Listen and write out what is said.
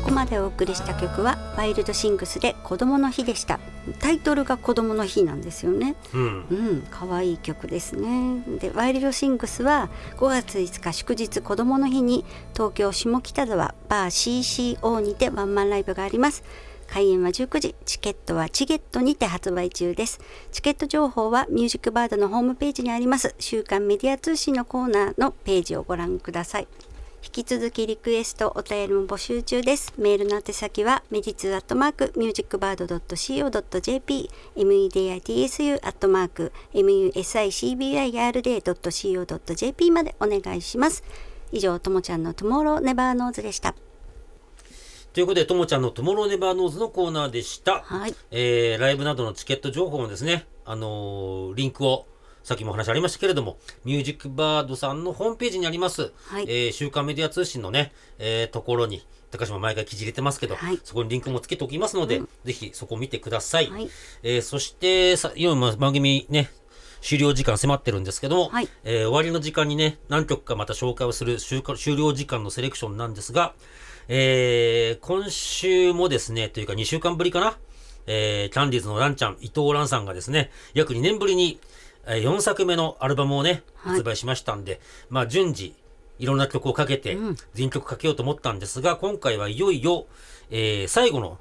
こまでお送りした曲はワイルドシングスで子供の日でした。タイトルが子供の日なんですよね。可愛い曲ですね。でワイルドシングスは5月5日祝日子供の日に東京下北沢バー CCO にてワンマンライブがあります。開演は19時、チケットはチゲットにて発売中です。チケット情報はミュージックバードのホームページにあります週刊メディア通信のコーナーのページをご覧ください。引き続きリクエストお便りも募集中です。メールの宛先はメディツ@musicbird.co.jp meditsu@musicbird.co.jp までお願いします。以上、ともちゃんのトゥモローネバーノーズでした。 ということで、ともちゃんのトゥモローネバーノーズのコーナーでした。ライブなどのチケット情報もですね、リンクをさっきもお話ありましたけれども、ミュージックバードさんのホームページにあります、週刊メディア通信のね、ところに、高島毎回記事入れてますけど、そこにリンクもつけておきますので、ぜひそこを見てください。そして今番組ね、終了時間迫ってるんですけども、終わりの時間にね、何曲かまた紹介をする終了時間のセレクションなんですが、今週もですね、というか2週間ぶりかな、キャンディーズのランちゃん、伊藤蘭さんがですね、約2年ぶりに4作目のアルバムをね、発売しましたんで、順次、いろんな曲をかけて、全曲かけようと思ったんですが、今回はいよいよ、最後の